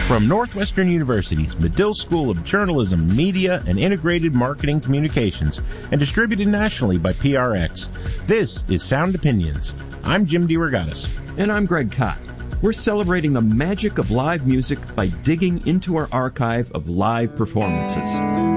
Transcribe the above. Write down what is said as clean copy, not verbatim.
From Northwestern University's Medill School of Journalism, Media, and Integrated Marketing Communications, and distributed nationally by PRX, this is Sound Opinions. I'm Jim DeRogatis. And I'm Greg Kot. We're celebrating the magic of live music by digging into our archive of live performances.